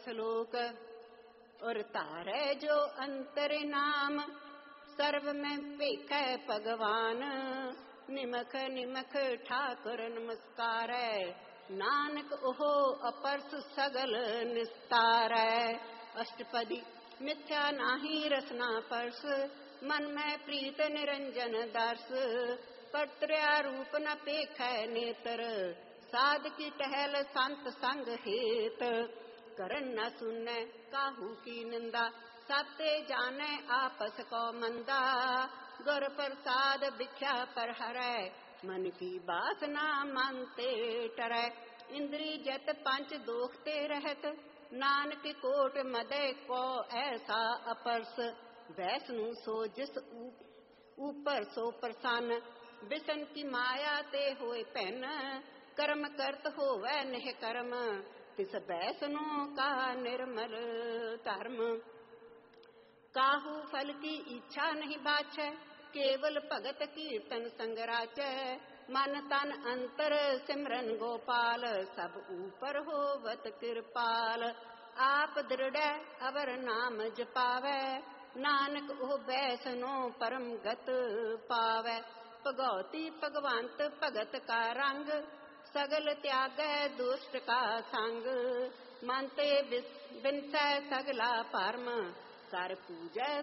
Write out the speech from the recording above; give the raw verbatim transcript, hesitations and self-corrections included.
श्लोक। और तारे जो अंतर नाम सर्व में पेखै भगवान। निमख निमख ठाकुर नमस्कार, नानक ओहो अपरस सगल निस्तार। अष्टपदी मिथ्या नाही रसना परस, मन में प्रीत निरंजन दर्श। पत्रया रूप न पेखै नेत्र, साध की टहल संत संग हेत। करन न सुनै काहू की निंदा, साते जाने आपस को मंदा। गुर प्रसाद भिख्या पर हरै, मन की वासना मानते टरै। इंद्री जत पंच दोखते रहत, नानक कोट मदय को ऐसा अपरस। वैष्णु सो जिस ऊपर सो प्रसन्न, बिसन की माया ते होए पैन। कर्म करत होवै निह कर्म, तिस वैष्णु का निर्मल धर्म। काहू फल की इच्छा नहीं बाछै, केवल भगत कीर्तन संग राचै। मन तन अंतर सिमरन गोपाल, सब ऊपर होवत कृपाल। आप दृढ़ अवर नाम जपावै, नानक ओ वैष्णो परम गत पावै। भगवती भगवंत भगत का रंग, सगल त्यागै दुष्ट का संग। मन ते बिनसै सगला परम, कर पूजै